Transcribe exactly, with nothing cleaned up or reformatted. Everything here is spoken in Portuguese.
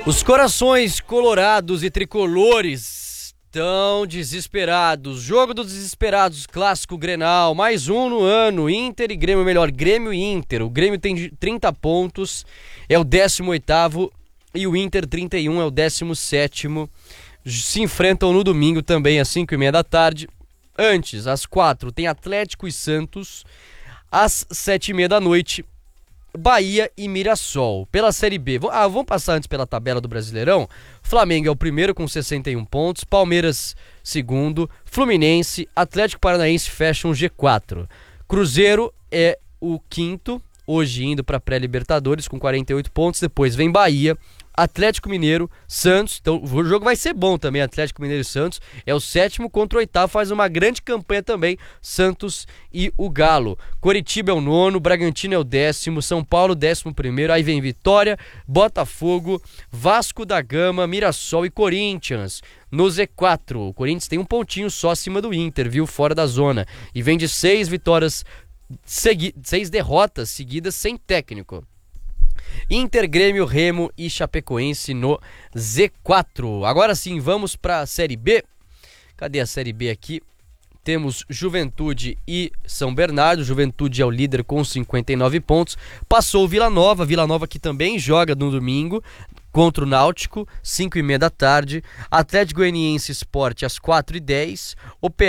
Os corações colorados e tricolores estão desesperados. Jogo dos desesperados, clássico Grenal, mais um no ano. Inter e Grêmio, melhor, Grêmio e Inter. O Grêmio tem trinta pontos, é o décimo oitavo, e o Inter trinta e um, é o décimo sétimo. Se enfrentam no domingo também às cinco e meia da tarde. Antes, às quatro, tem Atlético e Santos. Às sete e meia da noite, Bahia e Mirassol. Pela Série B, ah, vamos passar antes pela tabela do Brasileirão. Flamengo é o primeiro com sessenta e um pontos, Palmeiras segundo, Fluminense, Atlético Paranaense fecham o G quatro. Cruzeiro é o quinto, hoje indo para pré-Libertadores com quarenta e oito pontos. Depois vem Bahia, Atlético Mineiro, Santos. Então o jogo vai ser bom também, Atlético Mineiro e Santos. É o sétimo contra o oitavo, faz uma grande campanha também, Santos e o Galo. Coritiba é o nono, Bragantino é o décimo, São Paulo décimo primeiro. Aí vem Vitória, Botafogo, Vasco da Gama, Mirassol e Corinthians no Z quatro. O Corinthians tem um pontinho só acima do Inter, viu? Fora da zona. E vem de seis vitórias, segui- seis derrotas seguidas sem técnico. Inter, Grêmio, Remo e Chapecoense no Z quatro. Agora sim, vamos para a Série B. Cadê a Série B aqui? Temos Juventude e São Bernardo. Juventude é o líder com cinquenta e nove pontos. Passou o Vila Nova. Vila Nova que também joga no domingo contra o Náutico, cinco e meia da tarde. Atlético Goianiense Sport às quatro e dez.